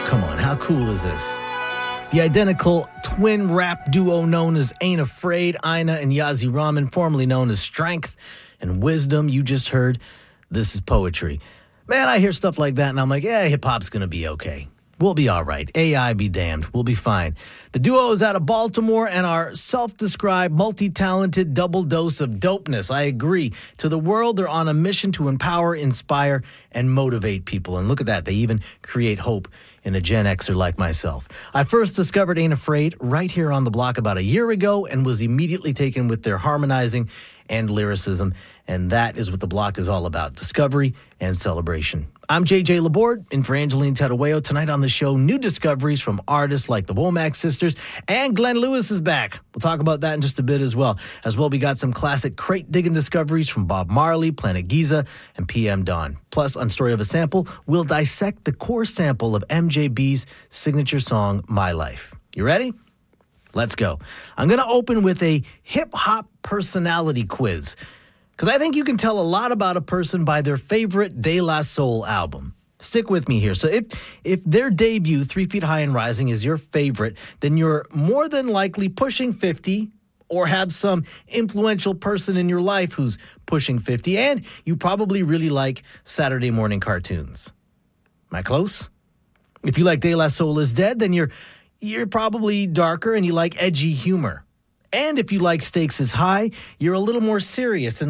Come on, how cool is this? The identical twin rap duo known as Ain't Afraid, Ina and Yazi Rahman, formerly known as Strength and Wisdom. You just heard This Is Poetry. Man, I hear stuff like that and I'm like, yeah, hip-hop's going to be okay. We'll be all right. AI be damned. We'll be fine. The duo is out of Baltimore and are self-described multi-talented double dose of dopeness. I agree. To the world, they're on a mission to empower, inspire, and motivate people. And look at that. They even create hope in a Gen Xer like myself. I first discovered Ain't Afraid right here on the block about a year ago and was immediately taken with their harmonizing and lyricism. And that is what the block is all about, discovery and celebration. I'm JJ Laborde, in for Angeline Tadaweo. Tonight on the show, new discoveries from artists like the Womack Sisters, and Glenn Lewis is back. We'll talk about that in just a bit as well. We got some classic crate-digging discoveries from Bob Marley, Planet Giza, and PM Dawn. Plus, on Story of a Sample, we'll dissect the core sample of MJB's signature song, My Life. You ready? Let's go. I'm going to open with a hip-hop personality quiz, because I think you can tell a lot about a person by their favorite De La Soul album. Stick with me here. So if their debut, 3 Feet High and Rising, is your favorite, then you're more than likely pushing 50 or have some influential person in your life who's pushing 50, and you probably really like Saturday morning cartoons. Am I close? If you like De La Soul is Dead, then you're probably darker and you like edgy humor. And if you like Stakes is High, you're a little more serious and